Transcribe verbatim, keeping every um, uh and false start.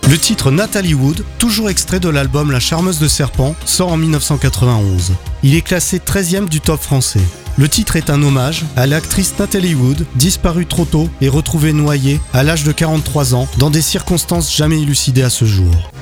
Le titre Natalie Wood, toujours extrait de l'album La Charmeuse de Serpent, sort en dix-neuf cent quatre-vingt-onze. Il est classé treizième du top français. Le titre est un hommage à l'actrice Natalie Wood, disparue trop tôt et retrouvée noyée à l'âge de quarante-trois ans dans des circonstances jamais élucidées à ce jour.